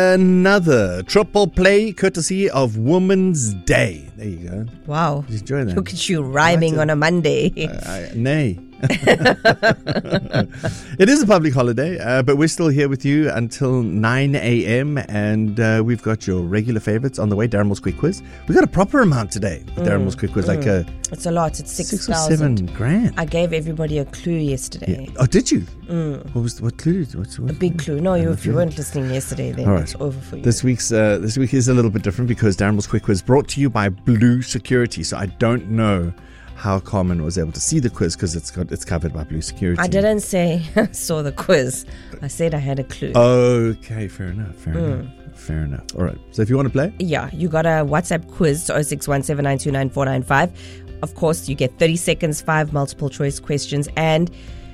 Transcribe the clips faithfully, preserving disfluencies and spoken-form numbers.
Another triple play courtesy of Women's Day. There you go. Wow. Did you enjoy that? Look at you rhyming on a Monday. I, I, nay. It is a public holiday, uh, but we're still here with you until nine a.m. and uh, we've got your regular favorites on the way. Darren Moore's Quick Quiz. We got a proper amount today. Mm, Darren Moore's Quick Quiz, mm. like a it's a lot. It's six, six or seven grand. I gave everybody a clue yesterday. Yeah. Oh, did you? Mm. What was what clue? Did, what, what, a big clue. No, you, if you weren't listening yesterday, then right. It's over for you. This week's uh, this week is a little bit different because Darren Moore's Quick Quiz brought to you by Blue Security. So I don't know how Carmen was able to see the quiz because it's got it's covered by Blue Security. I didn't say I saw the quiz. I said I had a clue. Okay, fair enough. Fair Mm. enough. Fair enough. All right. So if you want to play, yeah, you got a WhatsApp quiz to oh six one seven nine two nine four nine five. Of course, you get thirty seconds, five multiple choice questions, and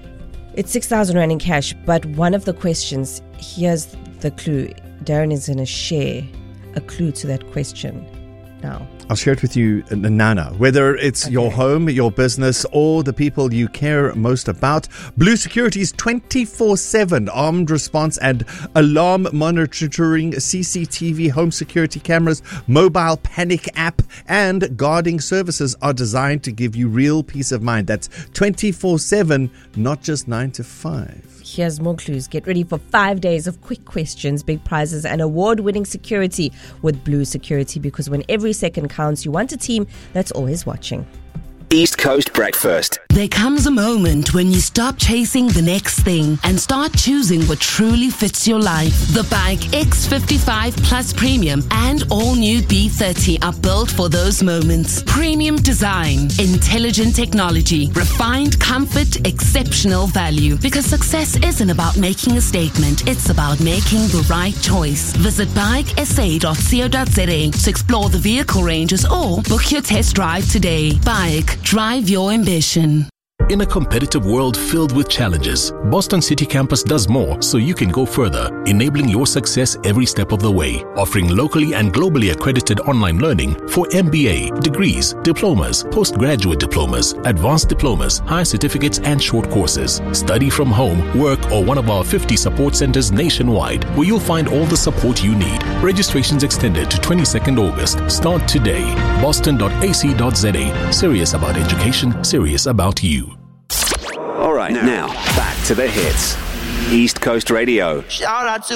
it's six thousand rand in cash. But one of the questions, here's the clue. Darren is going to share a clue to that question now. I'll share it with you now, now. Whether it's okay. your home, your business, or the people you care most about, Blue Security's twenty-four seven armed response and alarm monitoring, C C T V, home security cameras, mobile panic app, and guarding services are designed to give you real peace of mind. That's twenty-four seven, not just nine to five. Here's more clues. Get ready for five days of quick questions, big prizes, and award-winning security with Blue Security, because when every second counts, you want a team that's always watching. East Coast Breakfast. There comes a moment when you stop chasing the next thing and start choosing what truly fits your life. The Bike X fifty-five Plus Premium and all new B thirty are built for those moments. Premium design, intelligent technology, refined comfort, exceptional value. Because success isn't about making a statement, it's about making the right choice. Visit bike s a dot co dot z a to explore the vehicle ranges or book your test drive today. Bike. Drive your ambition. In a competitive world filled with challenges, Boston City Campus does more so you can go further, enabling your success every step of the way. Offering locally and globally accredited online learning for M B A, degrees, diplomas, postgraduate diplomas, advanced diplomas, higher certificates, and short courses. Study from home, work, or one of our fifty support centers nationwide, where you'll find all the support you need. Registrations extended to twenty-second August. Start today. boston dot a c dot z a. Serious about education, serious about you. All right, now, back to the hits. East Coast Radio. Shout out to